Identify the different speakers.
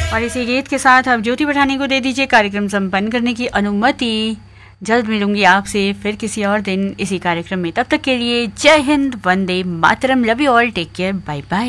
Speaker 1: और इसी गीत के साथ अब ज्योति पठानी को दे दीजिए कार्यक्रम संपन्न करने की अनुमति। जल्द मिलूंगी आपसे फिर किसी और दिन इसी कार्यक्रम में। तब तक के लिए जय Hind, Vande Mataram, love you all, take care, bye bye.